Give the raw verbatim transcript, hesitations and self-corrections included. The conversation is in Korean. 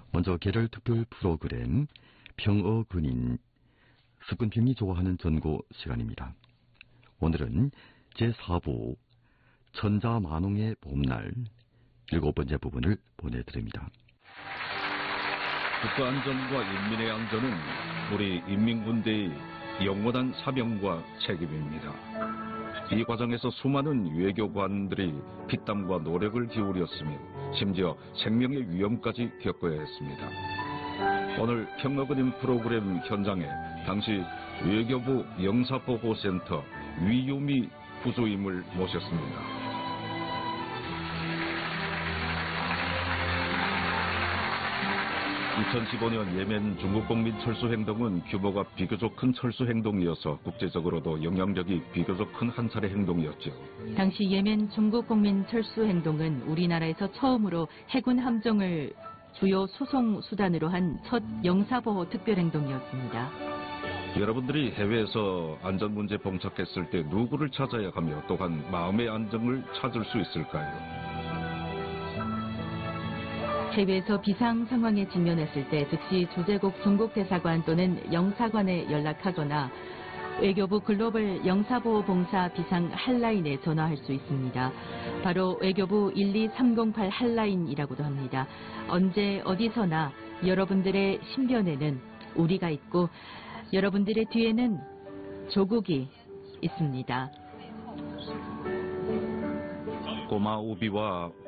먼저 계절 특별 프로그램 평어 근인 습근평이 좋아하는 전고 시간입니다. 오늘은 제사 부 천자만홍의 봄날 일곱 번째 부분을 보내드립니다. 국가 안전과 인민의 안전은 우리 인민군대의 영원한 사명과 책임입니다. 이 과정에서 수많은 외교관들이 피땀과 노력을 기울였으며 심지어 생명의 위험까지 겪어야 했습니다. 오늘 평어근인 프로그램 현장에 당시 외교부 영사보고센터 위요미 부소임을 모셨습니다. 이천십오 년 예멘 중국공민 철수행동은 규모가 비교적 큰 철수행동이어서 국제적으로도 영향력이 비교적 큰 한 차례 행동이었죠. 당시 예멘 중국공민 철수행동은 우리나라에서 처음으로 해군 함정을 주요 수송 수단으로 한 첫 영사보호 특별행동이었습니다. 여러분들이 해외에서 안전 문제 봉착했을 때 누구를 찾아야 하며 또한 마음의 안정을 찾을 수 있을까요? 해외에서 비상 상황에 직면했을 때 즉시 주재국 중국 대사관 또는 영사관에 연락하거나 외교부 글로벌 영사보호봉사 비상 핫라인에 전화할 수 있습니다. 바로 외교부 일이삼공팔 핫라인이라고도 합니다. 언제 어디서나 여러분들의 신변에는 우리가 있고 여러분들의 뒤에는 조국이 있습니다. 꼬마 우비와